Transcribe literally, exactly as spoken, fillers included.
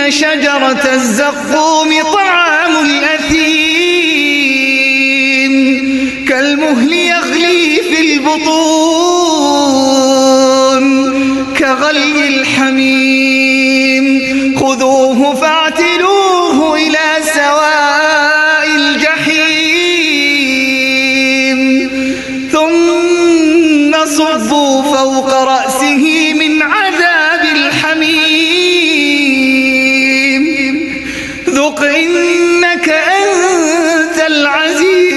شجرة الزقوم طعام الأثيم كالمهل يغلي في البطون كغلي الحميم